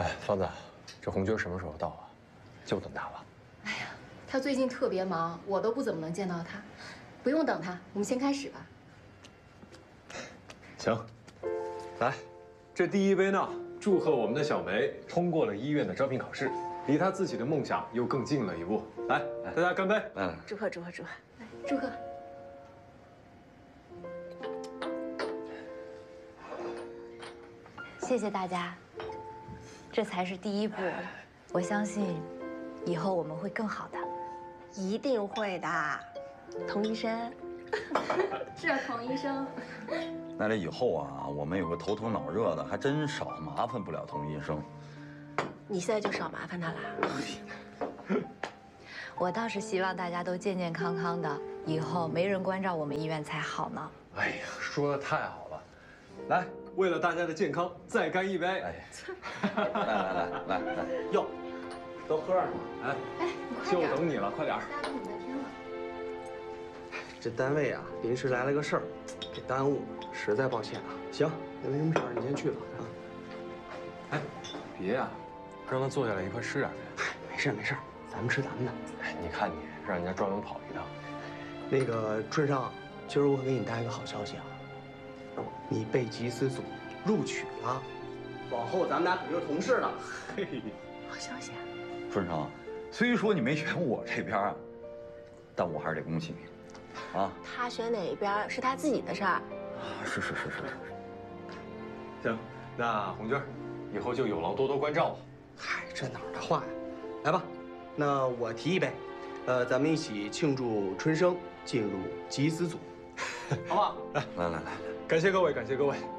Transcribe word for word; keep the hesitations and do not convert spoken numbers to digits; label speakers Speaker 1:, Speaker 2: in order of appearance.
Speaker 1: 哎，方子，这红军什么时候到啊？就等他了。
Speaker 2: 哎呀，他最近特别忙，我都不怎么能见到他。不用等他，我们先开始吧。
Speaker 1: 行，来，这第一杯呢，祝贺我们的小梅通过了医院的招聘考试，离她自己的梦想又更近了一步。来，大家干杯！
Speaker 3: 嗯，
Speaker 2: 祝贺祝贺祝贺，来祝贺！
Speaker 4: 谢谢大家，这才是第一步。我相信，以后我们会更好的。
Speaker 5: 一定会的，童医生。
Speaker 2: 是啊，童医生。
Speaker 3: 那这以后啊，我们有个头疼脑热的，还真少麻烦不了童医生。
Speaker 5: 你现在就少麻烦他啦。
Speaker 4: 我倒是希望大家都健健康康的，以后没人关照我们医院才好呢。
Speaker 1: 哎呀，说的太好了！来，为了大家的健康，再干一杯！哎，
Speaker 3: 来来来来来，
Speaker 1: 哟，都喝上了。哎，
Speaker 2: 哎，你快
Speaker 1: 就
Speaker 2: 点，
Speaker 1: 等你了，快点儿！
Speaker 2: 大家等你半天了。
Speaker 6: 这单位啊，临时来了个事儿，给耽误了，实在抱歉啊。行，那没什么事儿，你先去吧啊。
Speaker 1: 哎，别呀、让他坐下来一块吃点呗。
Speaker 6: 嗨，没事儿没事儿，咱们吃咱们的。
Speaker 1: 哎，你看你让人家庄园跑一趟。
Speaker 6: 那个春上，今儿我给你带一个好消息啊，你被缉私组录取了，往后咱们俩可就是同事了。
Speaker 1: 嘿，
Speaker 5: 好消息啊！
Speaker 3: 春生，虽说你没选我这边啊，但我还是得恭喜你。啊，
Speaker 5: 他选哪一边是他自己的事儿。
Speaker 3: 是是是是是。
Speaker 1: 行，那红军，以后就有劳多多关照了。
Speaker 6: 嗨，这哪儿的话呀？来吧，那我提一杯，呃，咱们一起庆祝春生进入缉私组，好不好？
Speaker 1: 来
Speaker 3: 来来来来，
Speaker 1: 感谢各位，感谢各位。